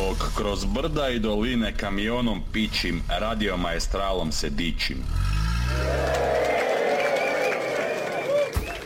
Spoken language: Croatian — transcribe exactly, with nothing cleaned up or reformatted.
Dok kroz brda i doline kamionom pičim, radio maestralom se dičim.